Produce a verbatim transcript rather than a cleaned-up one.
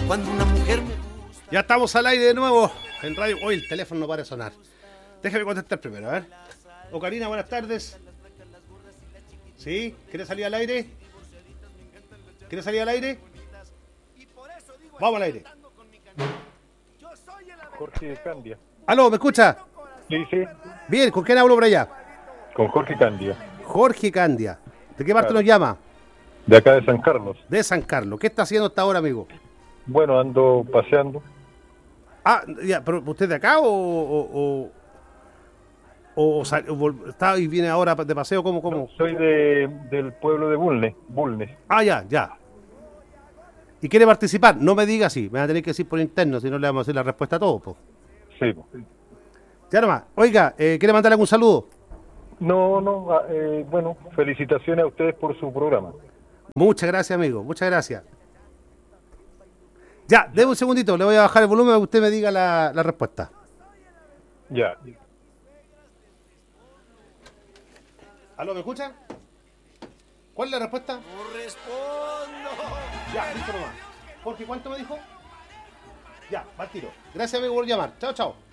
Cuando una mujer me gusta. Ya estamos al aire de nuevo en radio. Hoy el teléfono no para de sonar. Déjame contestar primero, a ver. Ocarina, buenas tardes. ¿Sí? ¿Quieres salir al aire? ¿Quieres salir al aire? Vamos al aire. Jorge Candia. Aló, ¿me escucha? Sí, sí. Bien, ¿con quién hablo por allá? Con Jorge Candia. Jorge Candia. ¿De qué parte Claro. nos llama? De acá de San Carlos. De San Carlos. ¿Qué está haciendo hasta ahora, amigo? Bueno, ando paseando. Ah, ya, pero ¿usted de acá o, o, o, o sal- o vol- está y viene ahora de paseo? ¿Cómo, cómo? Soy de, del pueblo de Bulnes. Bulnes. Ah, ya, ya. ¿Y quiere participar? No me diga así, me van a tener que decir por interno, si no le vamos a hacer la respuesta a todos, po. Sí. po. Ya nomás. Oiga, eh, ¿quiere mandarle algún saludo? No, no, ah, eh, bueno, felicitaciones a ustedes por su programa. Muchas gracias, amigo, muchas gracias. Ya, déme un segundito, le voy a bajar el volumen para que usted me diga la, la respuesta. Ya. ¿Aló, me escuchan? ¿Cuál es la respuesta? No respondo. Ya, listo nomás. Jorge, ¿cuánto me dijo? Ya, va al tiro. Gracias, amigo, por llamar. Chao, chao.